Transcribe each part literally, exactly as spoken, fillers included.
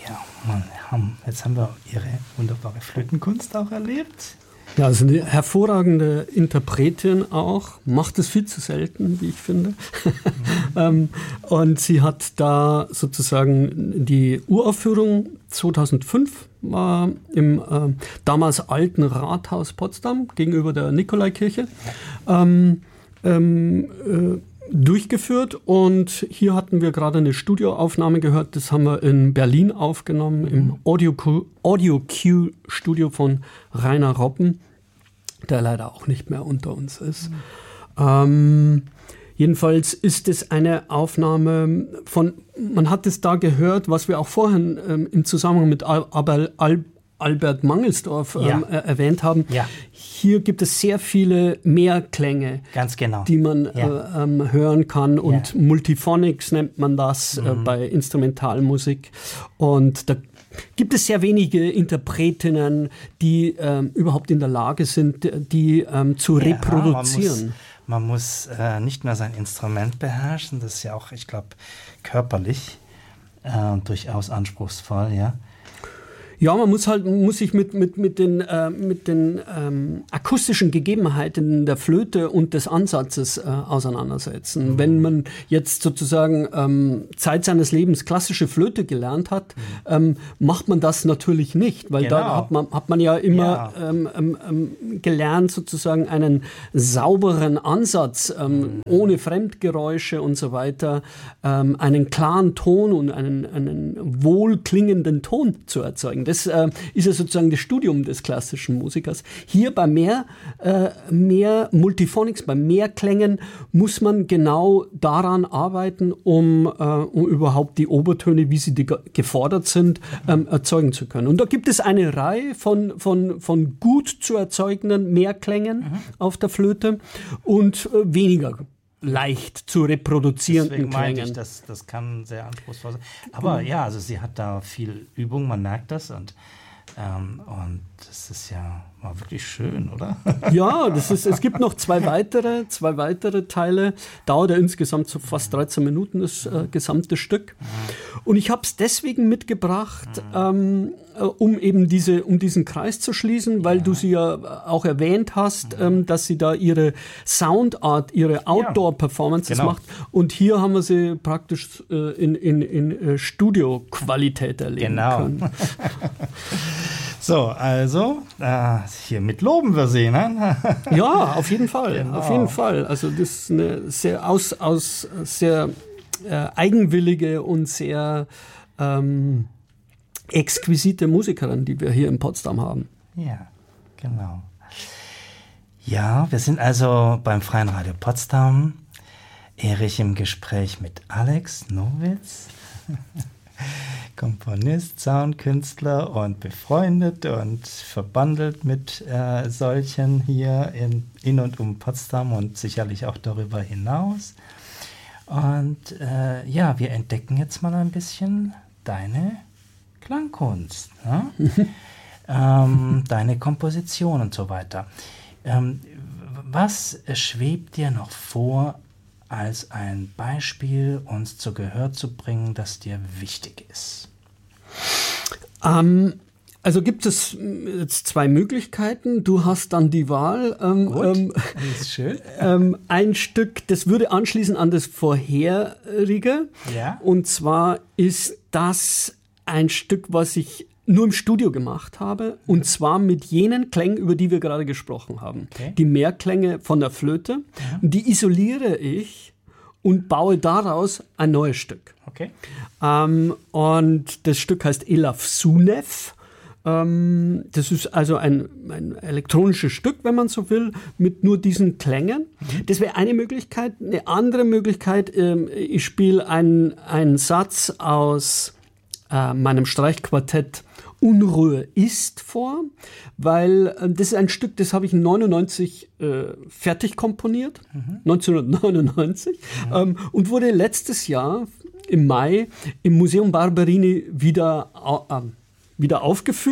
Ja, Mann, haben, jetzt haben wir Ihre wunderbare Flötenkunst auch erlebt. Ja, also eine hervorragende Interpretin auch, macht es viel zu selten, wie ich finde. Mhm. Und sie hat da sozusagen die Uraufführung zweitausendfünf war im äh, damals alten Rathaus Potsdam gegenüber der Nikolaikirche ähm, ähm, äh, durchgeführt, und hier hatten wir gerade eine Studioaufnahme gehört, das haben wir in Berlin aufgenommen, mhm. im Audio-Q Audio-Q-Studio von Rainer Roppen, der leider auch nicht mehr unter uns ist. Mhm. Ähm, jedenfalls ist es eine Aufnahme von, man hat es da gehört, was wir auch vorhin ähm, im Zusammenhang mit Al- Al- Al- Albert Mangelsdorf ähm, ja. äh, erwähnt haben. Ja. Hier gibt es sehr viele Mehrklänge, ganz genau. die man ja. äh, ähm, hören kann. Und ja. Multiphonics nennt man das mhm. äh, bei Instrumentalmusik. Und da gibt es sehr wenige Interpretinnen, die ähm, überhaupt in der Lage sind, die ähm, zu ja, reproduzieren. Man muss, man muss äh, nicht nur sein Instrument beherrschen, das ist ja auch, ich glaube, körperlich äh, durchaus anspruchsvoll, ja. Ja, man muss halt muss sich mit mit mit den äh, mit den ähm, akustischen Gegebenheiten der Flöte und des Ansatzes äh, auseinandersetzen. Mhm. Wenn man jetzt sozusagen ähm, Zeit seines Lebens klassische Flöte gelernt hat, mhm. ähm, macht man das natürlich nicht, weil genau. da hat man hat man ja immer ja. Ähm, ähm, gelernt, sozusagen einen sauberen Ansatz ähm, mhm. ohne Fremdgeräusche und so weiter, ähm, einen klaren Ton und einen einen wohlklingenden Ton zu erzeugen. Das äh, ist ja sozusagen das Studium des klassischen Musikers. Hier bei mehr, äh, mehr Multiphonics, bei mehr Klängen muss man genau daran arbeiten, um, äh, um überhaupt die Obertöne, wie sie die gefordert sind, ähm, erzeugen zu können. Und da gibt es eine Reihe von, von, von gut zu erzeugenden Mehrklängen mhm. auf der Flöte und äh, weniger leicht zu reproduzierenden Klängen. Klängen. Ich, das, das kann sehr anspruchsvoll sein. Aber mhm. ja, also sie hat da viel Übung, man merkt das, und, ähm, und das ist ja mal wirklich schön, oder? Ja, das ist, es gibt noch zwei weitere, zwei weitere Teile. Dauert ja insgesamt so fast dreizehn Minuten das äh, gesamte Stück. Und ich habe es deswegen mitgebracht, ähm, äh, um eben diese, um diesen Kreis zu schließen, weil ja. du sie ja auch erwähnt hast, ähm, dass sie da ihre Soundart, ihre Outdoor-Performances genau. macht. Und hier haben wir sie praktisch äh, in, in, in äh, Studio-Qualität erleben genau. können. So, also äh, hiermit loben wir sie, ne? Ja, auf jeden Fall, genau. auf jeden Fall. Also das ist eine sehr aus, aus sehr äh, eigenwillige und sehr ähm, exquisite Musikerin, die wir hier in Potsdam haben. Ja, genau. Ja, wir sind also beim Freien Radio Potsdam. Erich im Gespräch mit Alex Nowitz. Komponist, Soundkünstler und befreundet und verbandelt mit äh, solchen hier in, in und um Potsdam und sicherlich auch darüber hinaus. Und äh, ja, wir entdecken jetzt mal ein bisschen deine Klangkunst, ne? ähm, deine Komposition und so weiter. Ähm, was schwebt dir noch vor, als ein Beispiel uns zu Gehör zu bringen, das dir wichtig ist? Ähm, also gibt es jetzt zwei Möglichkeiten. Du hast dann die Wahl. Ähm, Gut, ähm, das ist schön. ähm, ein Stück, das würde anschließen an das vorherige. Ja. Und zwar ist das ein Stück, was ich nur im Studio gemacht habe, und zwar mit jenen Klängen, über die wir gerade gesprochen haben. Okay. Die Mehrklänge von der Flöte, ja. die isoliere ich und baue daraus ein neues Stück. Okay. Ähm, und das Stück heißt Elaf Sunev. Ähm, das ist also ein, ein elektronisches Stück, wenn man so will, mit nur diesen Klängen. Mhm. Das wäre eine Möglichkeit. Eine andere Möglichkeit, ähm, ich spiele einen, einen Satz aus äh, meinem Streichquartett Unruhe ist vor, weil äh, das ist ein Stück, das habe ich neunundneunzig äh, fertig komponiert, mhm. neunzehnhundertneunundneunzig, mhm. ähm, und wurde letztes Jahr im Mai im Museum Barberini wieder, äh, wieder aufgeführt.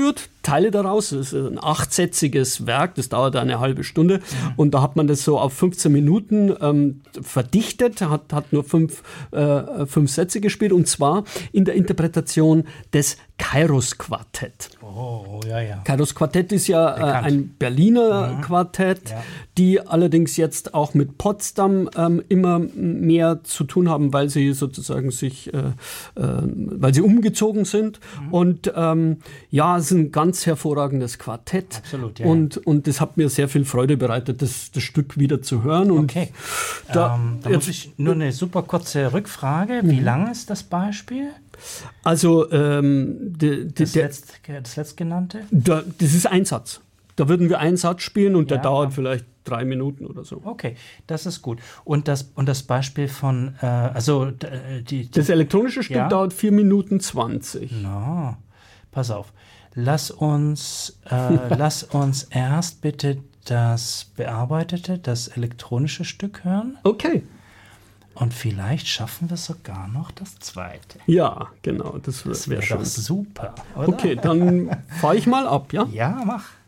Teile daraus. Das ist ein achtsätziges Werk, das dauert eine halbe Stunde. Mhm. Und da hat man das so auf fünfzehn Minuten ähm, verdichtet, hat, hat nur fünf, äh, fünf Sätze gespielt. Und zwar in der Interpretation des Kairos-Quartett. Oh, ja, ja. Kairos-Quartett ist ja äh, ein Berliner mhm. Quartett, ja. die allerdings jetzt auch mit Potsdam ähm, immer mehr zu tun haben, weil sie sozusagen sich, äh, äh, weil sie umgezogen sind. Mhm. Und ähm, ja, es ist ein ganz hervorragendes Quartett. Absolut, ja. Und, und das hat mir sehr viel Freude bereitet, das, das Stück wieder zu hören. Und okay. Da, ähm, da muss ich nur eine super kurze Rückfrage. Wie mhm. lang ist das Beispiel? Also ähm, de, de, das, der, letzt, das letztgenannte? Da, das ist ein Satz. Da würden wir einen Satz spielen und ja, der dauert vielleicht drei Minuten oder so. Okay, das ist gut. Und das, und das Beispiel von, äh, also die, die, das elektronische Stück ja? dauert vier Minuten zwanzig. No, pass auf. Lass uns, äh, lass uns erst bitte das bearbeitete, das elektronische Stück hören. Okay. Und vielleicht schaffen wir sogar noch das zweite. Ja, genau. Das, das wäre wär schon super. Oder? Okay, dann fahre ich mal ab, ja? Ja, mach.